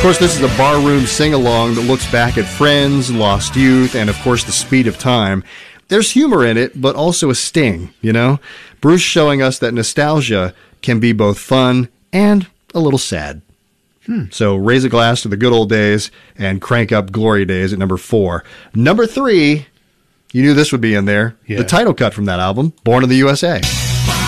course, this is a barroom sing-along that looks back at friends, lost youth, and of course the speed of time. There's humor in it, but also a sting, you know? Bruce showing us that nostalgia can be both fun and a little sad. So raise a glass to the good old days and crank up Glory Days at number 4. Number 3, you knew this would be in there. Yeah. The title cut from that album, Born in the USA.